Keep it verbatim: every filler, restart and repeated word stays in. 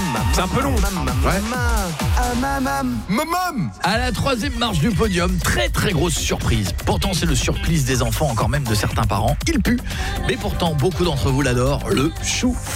C'est un peu long. Ouais. Maman. À la troisième marche du podium, très très grosse surprise. Pourtant c'est le surprise des enfants, encore même de certains parents. Il pue, mais pourtant beaucoup d'entre vous l'adorent, le chou